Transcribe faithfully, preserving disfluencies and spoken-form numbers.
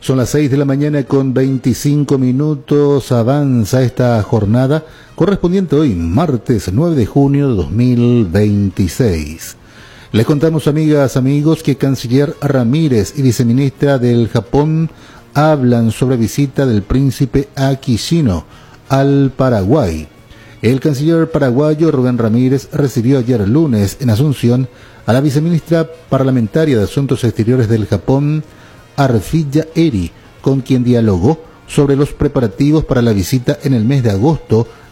Son las seis de la mañana con veinticinco minutos. Avanza esta jornada correspondiente hoy, martes nueve de junio de dos mil veintiséis. Les contamos, amigas, amigos, que Canciller Ramírez y viceministra del Japón hablan sobre visita del príncipe Akishino al Paraguay. El canciller paraguayo Rubén Ramírez recibió ayer lunes en Asunción a la viceministra parlamentaria de Asuntos Exteriores del Japón, Arfiya Eri, con quien dialogó sobre los preparativos para la visita en el mes de agosto